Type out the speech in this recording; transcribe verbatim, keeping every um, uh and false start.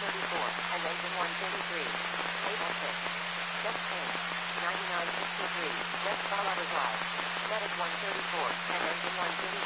thirty-four, and engine one thirty-three. Table six. Just change. ninety-nine sixty-three, West Colorado Drive. Medic one thirty-four, and engine one thirty-three.